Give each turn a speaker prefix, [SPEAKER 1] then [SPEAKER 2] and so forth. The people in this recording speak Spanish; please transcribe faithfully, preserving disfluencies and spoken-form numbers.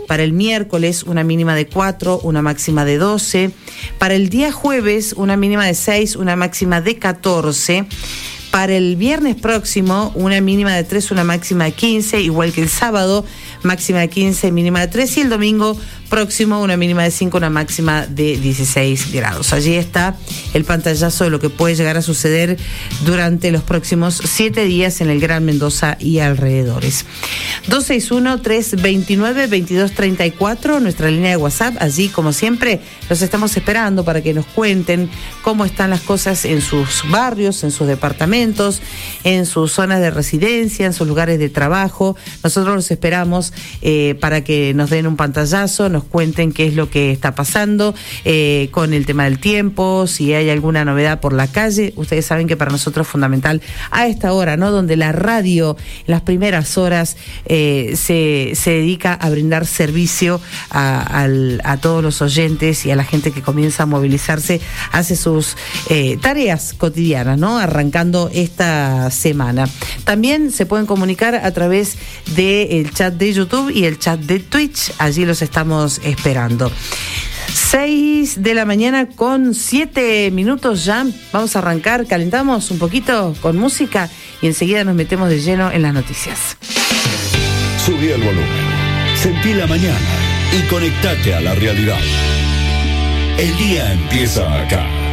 [SPEAKER 1] Para el miércoles, una mínima de cuatro, una máxima de doce. Para el día jueves, una mínima de seis, una máxima de catorce. Para el viernes próximo, una mínima de tres, una máxima de quince, igual que el sábado, máxima de quince, mínima de tres, y el domingo próximo, una mínima de cinco, una máxima de dieciséis grados. Allí está el pantallazo de lo que puede llegar a suceder durante los próximos siete días en el Gran Mendoza y alrededores. dos seis uno, tres dos nueve, dos dos tres cuatro, nuestra línea de WhatsApp. Allí, como siempre, los estamos esperando para que nos cuenten cómo están las cosas en sus barrios, en sus departamentos, en sus zonas de residencia, en sus lugares de trabajo. Nosotros los esperamos eh, para que nos den un pantallazo, nos cuenten qué es lo que está pasando eh, con el tema del tiempo, si hay alguna novedad por la calle. Ustedes saben que para nosotros es fundamental a esta hora, ¿no? Donde la radio, en las primeras horas, eh, se, se dedica a brindar servicio a, al, a todos los oyentes y a la gente que comienza a movilizarse, hace sus eh, tareas cotidianas, ¿no? Arrancando esta semana. También se pueden comunicar a través del chat de YouTube y el chat de Twitch. Allí los estamos esperando. seis de la mañana con siete minutos ya. Vamos a arrancar, calentamos un poquito con música y enseguida nos metemos de lleno en las noticias.
[SPEAKER 2] Subí el volumen, sentí la mañana y conectate a la realidad. El día empieza acá.